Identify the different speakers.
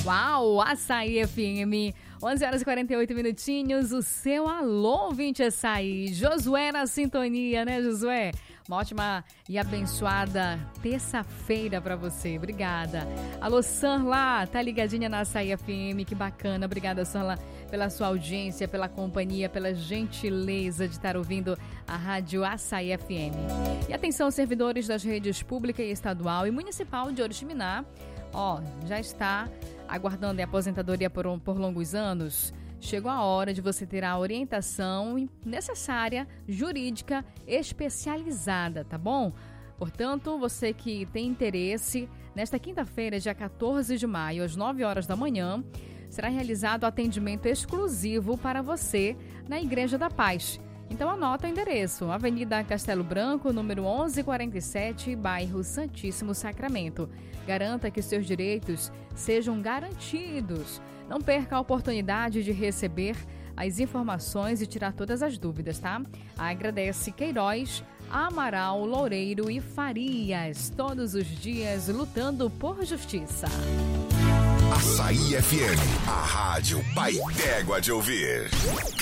Speaker 1: Uau, Açaí FM, 11 horas e 48 minutinhos, o seu alô, ouvinte Açaí. Josué na sintonia, né, Josué? Uma ótima e abençoada terça-feira para você, obrigada. Alô, Sanla, tá ligadinha na Açaí FM, que bacana, obrigada, Sanla, pela sua audiência, pela companhia, pela gentileza de estar ouvindo a Rádio Açaí FM. E atenção, servidores das redes pública e estadual e municipal de Oriximiná, já está aguardando a aposentadoria por longos anos. Chegou a hora de você ter a orientação necessária, jurídica, especializada, tá bom? Portanto, você que tem interesse, nesta quinta-feira, dia 14 de maio, às 9 horas da manhã, será realizado atendimento exclusivo para você na Igreja da Paz. Então anota o endereço, Avenida Castelo Branco, número 1147, bairro Santíssimo Sacramento. Garanta que seus direitos sejam garantidos. Não perca a oportunidade de receber as informações e tirar todas as dúvidas, tá? Agradece Queiroz, Amaral, Loureiro e Farias, todos os dias lutando por justiça.
Speaker 2: Açaí FM, a rádio pai d'égua de ouvir.